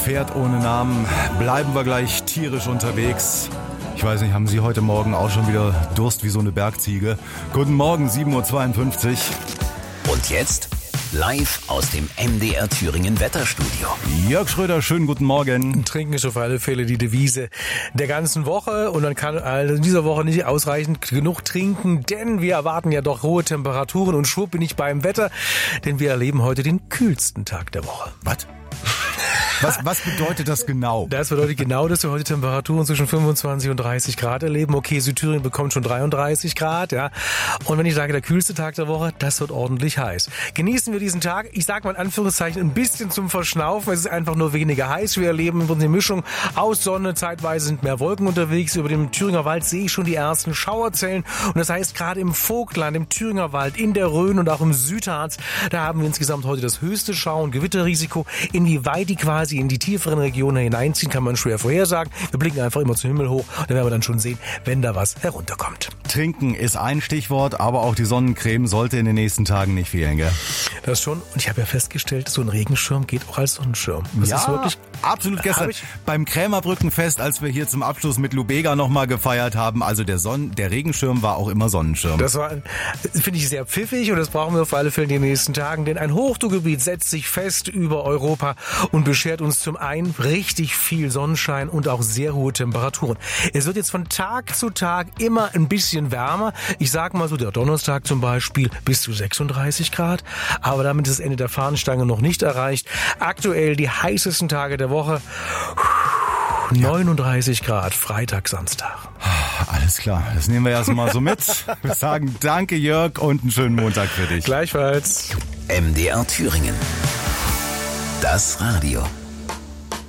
Pferd ohne Namen. Bleiben wir gleich tierisch unterwegs. Ich weiß nicht, haben Sie heute Morgen auch schon wieder Durst wie so eine Bergziege? Guten Morgen, 7.52 Uhr. Und jetzt live aus dem MDR Thüringen Wetterstudio. Jörg Schröder, schönen guten Morgen. Trinken ist auf alle Fälle die Devise der ganzen Woche. Und man kann also in dieser Woche nicht ausreichend genug trinken, denn wir erwarten ja doch hohe Temperaturen. Und schwupp bin ich beim Wetter, denn wir erleben heute den kühlsten Tag der Woche. Was? Was bedeutet das genau? Das bedeutet genau, dass wir heute Temperaturen zwischen 25 und 30 Grad erleben. Okay, Südthüringen bekommt schon 33 Grad, ja. Und wenn ich sage, der kühlste Tag der Woche, das wird ordentlich heiß. Genießen wir diesen Tag, ich sage mal in Anführungszeichen, ein bisschen zum Verschnaufen. Es ist einfach nur weniger heiß. Wir erleben eine Mischung aus Sonne, zeitweise sind mehr Wolken unterwegs. Über dem Thüringer Wald sehe ich schon die ersten Schauerzellen. Und das heißt, gerade im Vogtland, im Thüringer Wald, in der Rhön und auch im Südharz, da haben wir insgesamt heute das höchste Schau- und Gewitterrisiko. Inwieweit die quasi in die tieferen Regionen hineinziehen, kann man schwer vorhersagen. Wir blicken einfach immer zum Himmel hoch und dann werden wir dann schon sehen, wenn da was herunterkommt. Trinken ist ein Stichwort, aber auch die Sonnencreme sollte in den nächsten Tagen nicht fehlen, gell? Das schon. Und ich habe ja festgestellt, so ein Regenschirm geht auch als Sonnenschirm. Das ja, ist wirklich absolut. Gestern beim Krämerbrückenfest, als wir hier zum Abschluss mit Lubega nochmal gefeiert haben, also der Regenschirm war auch immer Sonnenschirm. Das finde ich, sehr pfiffig und das brauchen wir auf alle Fälle in den nächsten Tagen, denn ein Hochdruckgebiet setzt sich fest über Europa und beschert uns zum einen richtig viel Sonnenschein und auch sehr hohe Temperaturen. Es wird jetzt von Tag zu Tag immer ein bisschen wärmer. Ich sage mal so, der Donnerstag zum Beispiel bis zu 36 Grad, aber damit ist das Ende der Fahnenstange noch nicht erreicht. Aktuell die heißesten Tage der Woche. 39 Grad, Freitag, Samstag. Alles klar, das nehmen wir erstmal so mit. Wir sagen danke, Jörg, und einen schönen Montag für dich. Gleichfalls. MDR Thüringen. Das Radio.